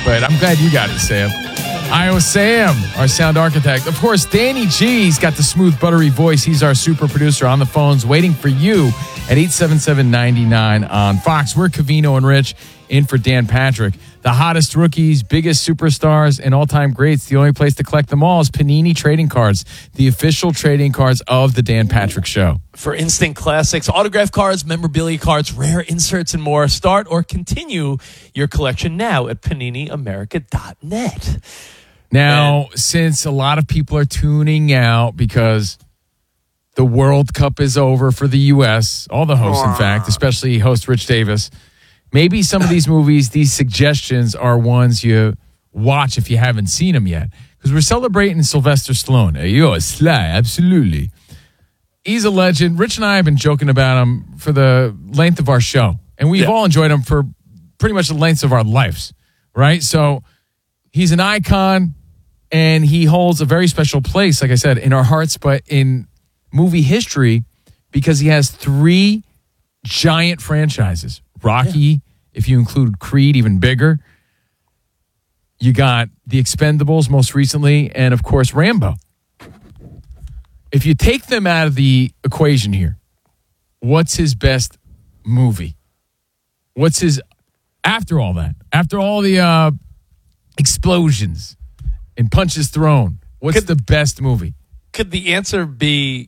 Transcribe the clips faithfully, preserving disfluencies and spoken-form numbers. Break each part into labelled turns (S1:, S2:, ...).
S1: but I'm glad you got it, Sam. Iowa Sam, our sound architect. Of course, Danny G's got the smooth, buttery voice. He's our super producer on the phones waiting for you at eight seven seven, nine nine on Fox. We're Covino and Rich in for Dan Patrick. The hottest rookies, biggest superstars, and all-time greats. The only place to collect them all is Panini Trading Cards, the official trading cards of the Dan Patrick Show.
S2: For instant classics, autograph cards, memorabilia cards, rare inserts, and more, start or continue your collection now at panini america dot net.
S1: Now, and, since a lot of people are tuning out because the World Cup is over for the U S, all the hosts, in fact, especially host Rich Davis, maybe some of these movies, these suggestions are ones you watch if you haven't seen them yet. Because we're celebrating Sylvester Stallone. Hey, yo, Sly, absolutely. He's a legend. Rich and I have been joking about him for the length of our show. And we've yeah. all enjoyed him for pretty much the length of our lives, right? So he's an icon, and he holds a very special place, like I said, in our hearts, but in movie history, because he has three giant franchises. Rocky, yeah. if you include Creed, even bigger. You got The Expendables most recently, and of course, Rambo. If you take them out of the equation here, what's his best movie? What's his, after all that, after all the uh, explosions and punches thrown, what's could, the best movie?
S2: Could the answer be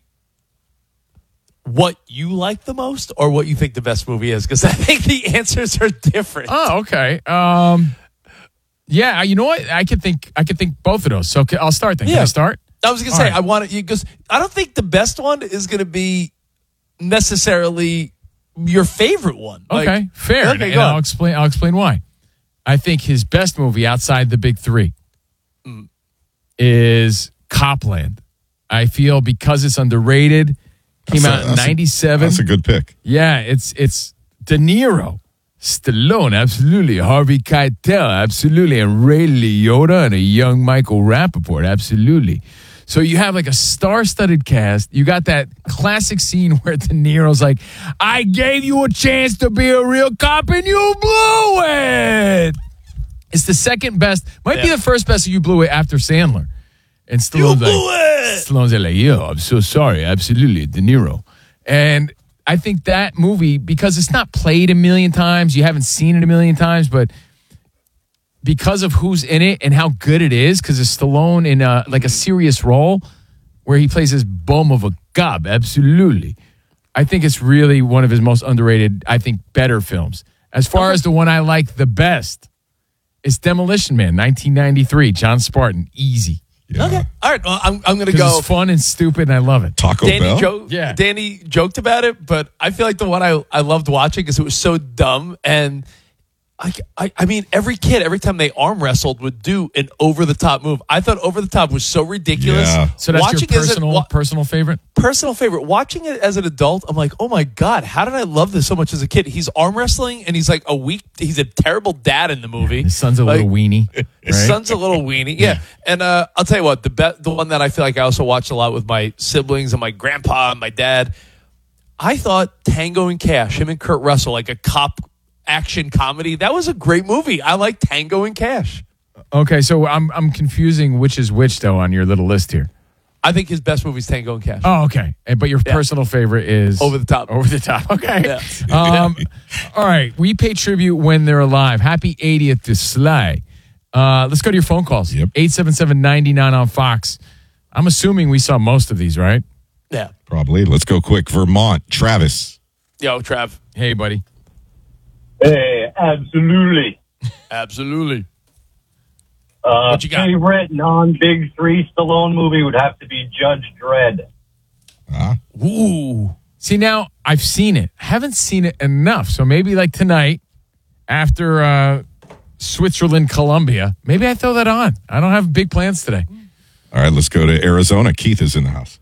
S2: what you like the most or what you think the best movie is? Because I think the answers are different.
S1: Oh, okay. Um, yeah, you know what? I could think I could think both of those. So I'll start then.
S2: Yeah.
S1: Can I start?
S2: I was going to say, right. I want to, because I don't think the best one is going to be necessarily your favorite one.
S1: Okay,
S2: like,
S1: fair.
S2: Okay,
S1: and I'll explain, I'll explain why. I think his best movie outside the big three mm. is Copland. I feel because it's underrated. Came that's out a, in ninety-seven.
S3: That's a good pick.
S1: Yeah, it's it's De Niro, Stallone, absolutely. Harvey Keitel, absolutely. And Ray Liotta and a young Michael Rappaport, absolutely. So you have like a star-studded cast. You got that classic scene where De Niro's like, I gave you a chance to be a real cop and you blew it. It's the second best. Might yeah. be the first best you blew it after Sandler. And Stallone's
S2: you blew
S1: like,
S2: it.
S1: Stallone's like, yo, I'm so sorry. Absolutely, De Niro. And I think that movie, because it's not played a million times, you haven't seen it a million times, but because of who's in it and how good it is, because it's Stallone in a, like a serious role where he plays this bum of a gob, absolutely. I think it's really one of his most underrated, I think, better films. As far as the one I like the best, it's Demolition Man, nineteen ninety-three, John Spartan, easy.
S2: Yeah. Okay. All right. Well, I'm, I'm going to go.
S1: It's fun and stupid, and I love it.
S3: Taco
S2: Danny
S3: Bell?
S2: Jo-
S1: yeah.
S2: Danny joked about it, but I feel like the one I, I loved watching because it was so dumb. And I, I, I mean, every kid, every time they arm wrestled, would do an over-the-top move. I thought over-the-top was so ridiculous.
S3: Yeah.
S1: So that's
S2: Watching
S1: your personal,
S2: it, wa-
S1: personal favorite?
S2: Personal favorite. Watching it as an adult, I'm like, oh, my God, how did I love this so much as a kid? He's arm wrestling, and he's like a weak, he's a terrible dad in the movie.
S1: His son's a
S2: like,
S1: little weenie. Right?
S2: His son's a little weenie. Yeah. And uh, I'll tell you what, the be- the one that I feel like I also watched a lot with my siblings and my grandpa and my dad, I thought Tango and Cash, him and Kurt Russell, like a cop action comedy. That was a great movie. I like Tango and Cash.
S1: Okay, so I'm I'm confusing which is which, though, on your little list here.
S2: I think his best movie is Tango and Cash.
S1: Oh, okay. But your yeah. personal favorite is...
S2: Over the Top.
S1: Over the Top. Okay.
S2: Yeah.
S1: Um, all right. We pay tribute when they're alive. Happy eightieth to Sly. Uh, let's go to your phone calls.
S3: Yep.
S1: eight seven seven, nine nine on Fox. I'm assuming we saw most of these, right?
S2: Yeah.
S3: Probably. Let's go quick. Vermont. Travis.
S2: Yo, Trav.
S1: Hey, buddy.
S4: Hey, absolutely.
S2: Absolutely.
S4: Uh,
S2: what you got?
S4: Favorite non-Big Three Stallone movie would have to be Judge Dredd.
S3: Huh?
S1: Ooh. See, now, I've seen it. I haven't seen it enough. So maybe like tonight, after uh, Switzerland, Colombia, maybe I throw that on. I don't have big plans today.
S3: All right, let's go to Arizona. Keith is in the house.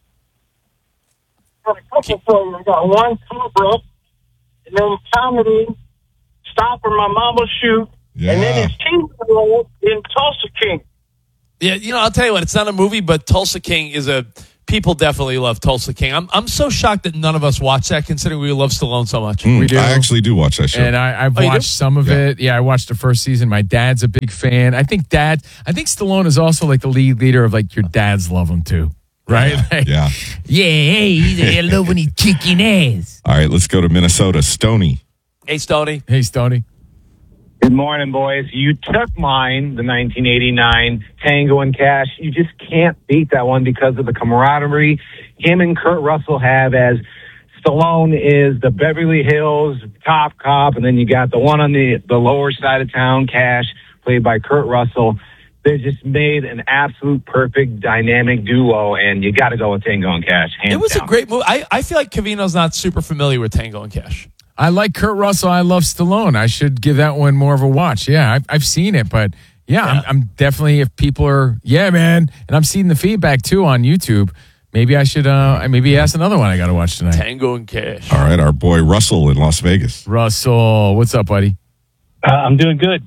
S5: Got a couple for you. Got one Cobra, and then comedy, Stop or My Mama Shoot,
S3: yeah.
S5: and then his team role in Tulsa King.
S2: Yeah, you know, I'll tell you what, it's not a movie, but Tulsa King is a people definitely love Tulsa King. I'm I'm so shocked that none of us watch that, considering we love Stallone so much.
S3: Mm,
S1: We do.
S3: I actually do watch that show.
S1: And I, I've
S2: Oh, you do?
S1: watched some of
S3: Yeah.
S1: it. Yeah, I watched the first season. My dad's a big fan. I think dad. I think Stallone is also like the lead leader of like your dads love him too, right? Like,
S3: yeah.
S1: yeah. Hey, I love when he's kicking ass.
S3: All right, let's go to Minnesota. Stoney.
S2: Hey, Stoney.
S1: Hey, Stoney.
S6: Good morning, boys. You took mine, the nineteen eighty-nine Tango and Cash. You just can't beat that one because of the camaraderie him and Kurt Russell have, as Stallone is the Beverly Hills top cop, and then you got the one on the, the lower side of town, Cash, played by Kurt Russell. They just made an absolute perfect dynamic duo, and you got to go with Tango and Cash. Hands
S2: It was
S6: down.
S2: a great movie. I, I feel like Covino's not super familiar with Tango and Cash.
S1: I like Kurt Russell. I love Stallone. I should give that one more of a watch. Yeah, I've, I've seen it, but yeah,
S2: Yeah.
S1: I'm, I'm definitely, if people are, yeah, man, and I'm seeing the feedback too on YouTube. Maybe I should, uh, maybe ask another one I got to watch tonight.
S2: Tango and Cash.
S3: All right, our boy Russell in Las Vegas.
S1: Russell, what's up, buddy?
S5: Uh, I'm doing good.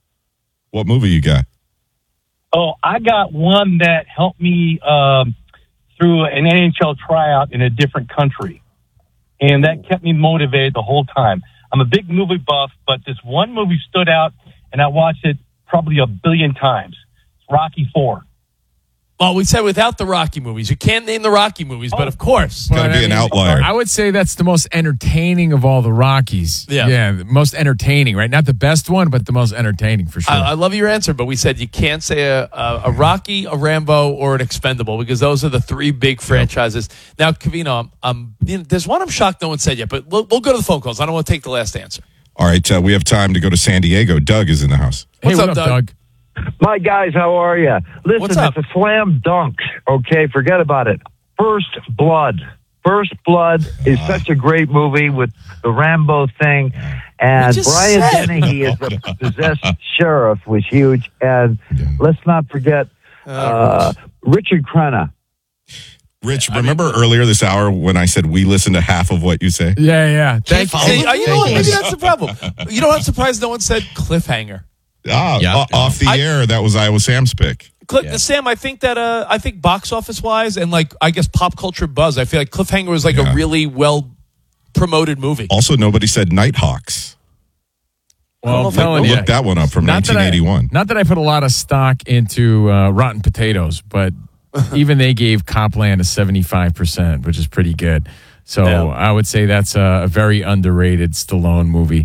S3: What movie you got?
S5: Oh, I got one that helped me um, through an N H L tryout in a different country. And that kept me motivated the whole time. I'm a big movie buff, but this one movie stood out, and I watched it probably a billion times. It's Rocky Four.
S2: Well, we said without the Rocky movies. You can't name the Rocky movies, but of course.
S3: Gotta
S1: But,
S3: be
S1: I
S3: an
S1: mean,
S3: outlier.
S1: I would say that's the most entertaining of all the Rockies.
S2: Yeah.
S1: Yeah, the most entertaining, right? Not the best one, but the most entertaining for sure.
S2: I, I love your answer, but we said you can't say a, a, a Rocky, a Rambo, or an Expendable because those are the three big franchises. Now, Covino, I'm, I'm, you know, there's one I'm shocked no one said yet, but we'll, we'll go to the phone calls. I don't want to take the last answer.
S3: All right, uh, we have time to go to San Diego. Doug is in the house.
S1: hey,
S2: what's
S1: what
S2: up,
S1: up,
S2: Doug?
S1: Doug?
S7: My guys, how are you? Listen,
S2: What's up?
S7: it's a slam dunk. Okay, forget about it. First Blood. First Blood is such a great movie with the Rambo thing. And
S2: just
S7: Brian
S2: said.
S7: Dennehy is the possessed sheriff was huge. And let's not forget uh, Richard Crenna.
S3: Rich, remember earlier this hour when I said we listen to half of what you say?
S1: Yeah, yeah. Thank you.
S2: Hey, uh, you know
S1: Thank
S2: what?
S1: you.
S2: Maybe that's the problem. You know what? I'm surprised no one said Cliffhanger.
S3: Ah,
S8: Yeah.
S3: o- off the
S2: I-
S3: air, that was Iowa Sam's pick.
S2: Cliff, Sam, I think that uh, I think box office wise and like I guess pop culture buzz, I feel like Cliffhanger was like
S3: Yeah.
S2: a really well promoted movie.
S3: Also, nobody said Nighthawks.
S1: Well, I'm
S2: if I
S1: telling you.
S3: Look that one up from
S1: Not that I-
S3: nineteen eighty-one.
S1: Not that I put a lot of stock into uh, Rotten Potatoes, but even they gave Copland a seventy-five percent, which is pretty good. So
S2: Yeah.
S1: I would say that's a, a very underrated Stallone movie.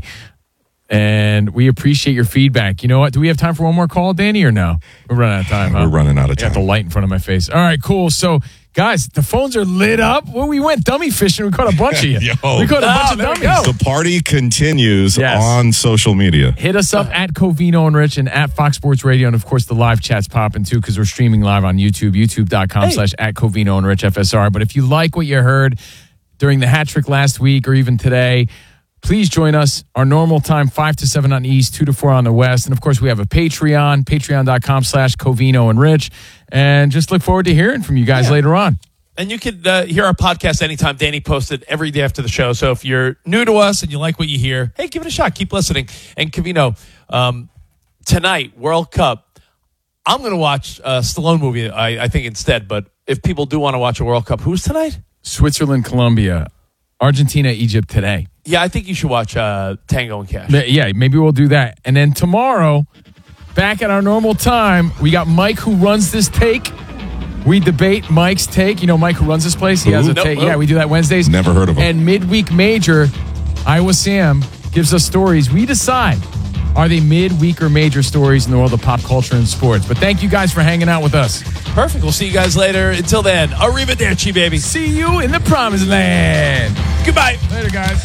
S1: And we appreciate your feedback. You know what? Do we have time for one more call, Danny, or no? We're running out of time. Huh?
S3: We're running out of
S1: I got the
S3: time.
S1: light in front of my face. All right, cool. So, guys, the phones are lit up. Well, we went dummy fishing. We caught a bunch of you.
S3: Yo.
S1: we caught a
S2: Oh,
S1: bunch of
S2: there we
S1: dummies.
S2: go.
S3: The party continues
S1: Yes.
S3: on social media.
S1: Hit us up at Covino and Rich and at Fox Sports Radio. And of course, the live chat's popping too because we're streaming live on YouTube, youtube.com slash at Covino and Rich F S R. But if you like what you heard during the hat trick last week or even today, please join us. Our normal time, five to seven on the East, two to four on the West. And of course, we have a Patreon, patreon.com slash Covino and Rich. And just look forward to hearing from you guys
S2: Yeah.
S1: later on.
S2: And you can uh, hear our podcast anytime. Danny posted every day after the show. So if you're new to us and you like what you hear, hey, give it a shot. Keep listening. And Covino, um, tonight, World Cup, I'm going to watch a Stallone movie, I, I think, instead. But if people do want to watch a World Cup, who's tonight?
S1: Switzerland, Colombia, Argentina, Egypt today.
S2: Yeah, I think you should watch uh, Tango and Cash.
S1: Ma- Yeah, maybe we'll do that. And then tomorrow, back at our normal time, we got Mike who runs this take. We debate Mike's take. You know Mike who runs this place? He has a
S3: Who?
S2: Nope,
S1: take.
S2: nope.
S1: Yeah, we do that Wednesdays.
S3: Never heard of him.
S1: And midweek major, Iowa Sam gives us stories. We decide, are they midweek or major stories in the world of pop culture and sports? But thank you guys for hanging out with us.
S2: Perfect. We'll see you guys later. Until then, arrivederci, baby.
S1: See you in the promised land.
S2: Goodbye.
S1: Later, guys.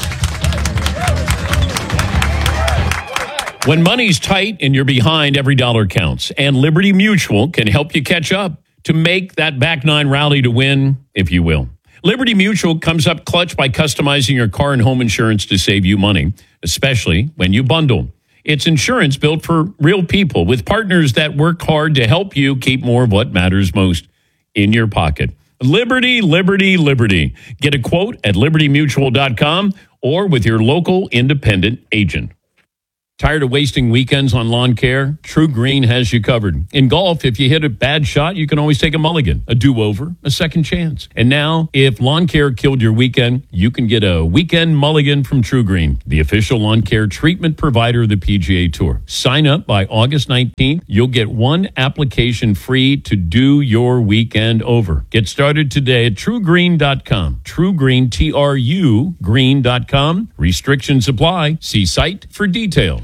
S8: When money's tight and you're behind, every dollar counts. And Liberty Mutual can help you catch up to make that back nine rally to win, if you will. Liberty Mutual comes up clutch by customizing your car and home insurance to save you money, especially when you bundle. It's insurance built for real people with partners that work hard to help you keep more of what matters most in your pocket. Liberty, Liberty, Liberty. Get a quote at liberty mutual dot com or with your local independent agent. Tired of wasting weekends on lawn care? True Green has you covered. In golf, if you hit a bad shot, you can always take a mulligan, a do-over, a second chance. And now, if lawn care killed your weekend, you can get a weekend mulligan from True Green, the official lawn care treatment provider of the P G A Tour. Sign up by August nineteenth. You'll get one application free to do your weekend over. Get started today at true green dot com. True Green, T R U, green dot com. Restrictions apply. See site for details.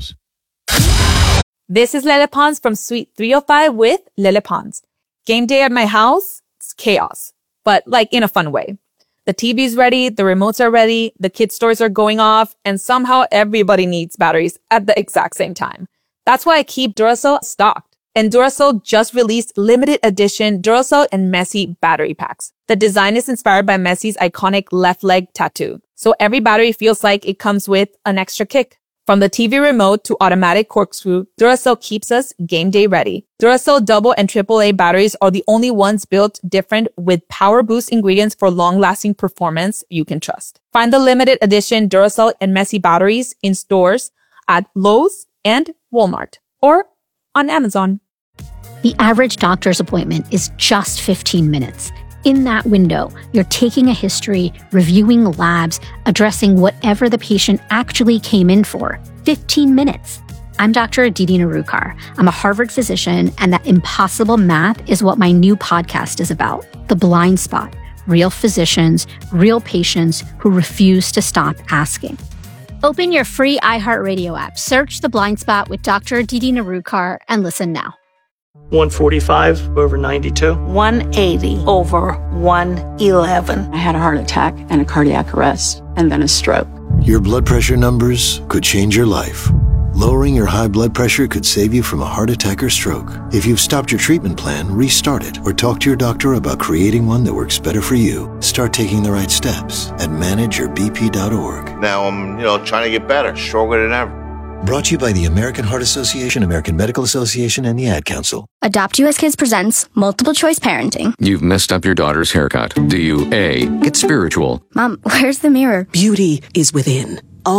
S9: This is Lele Pons from Suite three oh five with Lele Pons. Game day at my house, it's chaos, but like in a fun way. The T V's ready, the remotes are ready, the kids' toys are going off, and somehow everybody needs batteries at the exact same time. That's why I keep Duracell stocked. And Duracell just released limited edition Duracell and Messi battery packs. The design is inspired by Messi's iconic left leg tattoo. So every battery feels like it comes with an extra kick. From the T V remote to automatic corkscrew, Duracell keeps us game day ready. Duracell double and triple A batteries are the only ones built different with power boost ingredients for long-lasting performance you can trust. Find the limited edition Duracell and Messi batteries in stores at Lowe's and Walmart or on Amazon.
S10: The average doctor's appointment is just fifteen minutes. In that window, you're taking a history, reviewing labs, addressing whatever the patient actually came in for. fifteen minutes. I'm Doctor Aditi Narukar. I'm a Harvard physician, and that impossible math is what my new podcast is about. The Blind Spot. Real physicians, real patients who refuse to stop asking. Open your free iHeartRadio app, search The Blind Spot with Doctor Aditi Narukar, and listen now.
S11: one forty-five over ninety-two.
S12: one eighty over one eleven.
S13: I had a heart attack and a cardiac arrest and then a stroke.
S14: Your blood pressure numbers could change your life. Lowering your high blood pressure could save you from a heart attack or stroke. If you've stopped your treatment plan, restart it or talk to your doctor about creating one that works better for you. Start taking the right steps at manage your b p dot org.
S15: Now I'm, you know, trying to get better, stronger than ever.
S14: Brought to you by the American Heart Association, American Medical Association, and the Ad Council.
S16: Adopt U S Kids presents Multiple Choice Parenting.
S17: You've messed up your daughter's haircut. Do you A, get spiritual?
S16: Mom, where's the mirror?
S18: Beauty is within.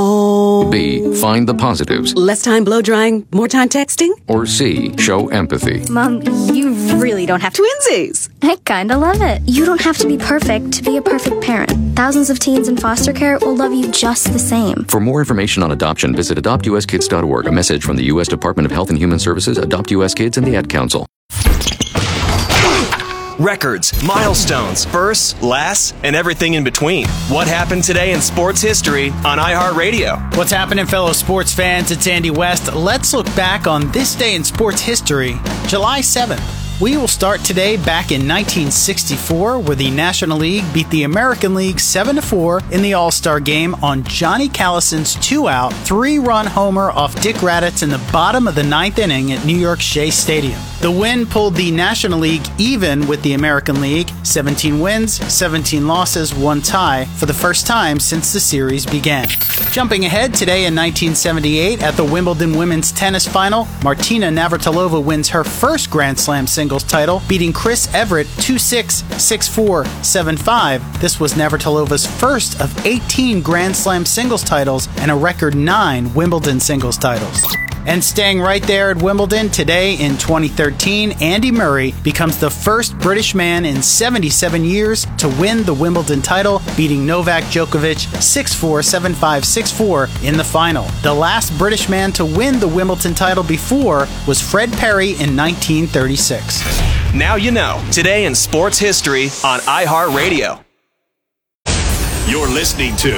S18: Oh.
S17: B, find the positives.
S18: Less time blow drying, more time texting?
S17: Or C, show empathy.
S16: Mom, you really don't have to.
S18: Twinsies!
S16: I kinda love it. You don't have to be perfect to be a perfect parent. Thousands of teens in foster care will love you just the same.
S17: For more information on adoption, visit adopt u s kids dot org. A message from the U S Department of Health and Human Services, Adopt U S Kids, and the Ad Council.
S19: Records, milestones, firsts, lasts, and everything in between. What happened today in sports history on iHeartRadio?
S20: What's happening, fellow sports fans? It's Andy West. Let's look back on this day in sports history, July seventh. We will start today back in nineteen sixty-four, where the National League beat the American League seven to four in the All-Star Game on Johnny Callison's two-out, three-run homer off Dick Raddatz in the bottom of the ninth inning at New York's Shea Stadium. The win pulled the National League even with the American League, seventeen wins, seventeen losses, one tie, for the first time since the series began. Jumping ahead, today in nineteen seventy-eight, at the Wimbledon Women's Tennis Final, Martina Navratilova wins her first Grand Slam singles title, beating Chris Everett two six, six four, seven five. This was Navratilova's first of eighteen Grand Slam singles titles and a record nine Wimbledon singles titles. And staying right there at Wimbledon, today in twenty thirteen, Andy Murray becomes the first British man in seventy-seven years to win the Wimbledon title, beating Novak Djokovic six four, seven five, six four in the final. The last British man to win the Wimbledon title before was Fred Perry in nineteen thirty-six.
S19: Now you know, today in sports history on iHeartRadio.
S21: You're listening to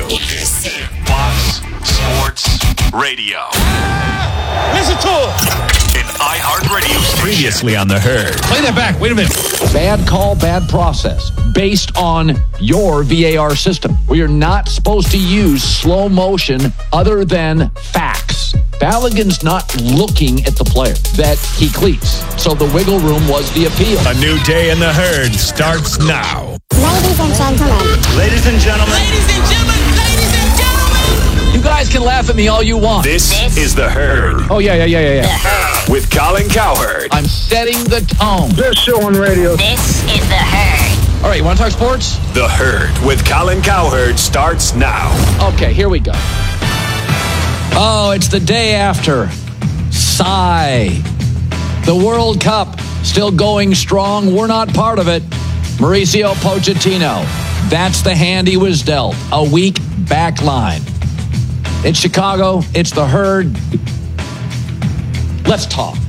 S21: Fox Sports Radio.
S22: Listen to it.
S21: An iHeartRadio. Previously on The Herd.
S23: Play that back. Wait a minute. Bad call, bad process. Based on your V A R system. We are not supposed to use slow motion other than facts. Balogun's not looking at the player that he cleats. So the wiggle room was the appeal.
S21: A new day in The Herd starts now.
S22: Ladies and gentlemen.
S21: Ladies and gentlemen.
S22: Ladies and gentlemen. Ladies and gentlemen.
S23: You guys can laugh at me all you want.
S21: This, this is The Herd.
S23: Oh, yeah, yeah, yeah, yeah, yeah.
S21: With Colin Cowherd.
S23: I'm setting the tone.
S22: Best show on radio.
S16: This is The Herd.
S23: All right, you want to talk sports?
S21: The Herd with Colin Cowherd starts now.
S23: Okay, here we go. Oh, it's the day after. Sigh. The World Cup still going strong. We're not part of it. Mauricio Pochettino. That's the hand he was dealt. A weak back line. It's Chicago. It's the Herd. Let's talk.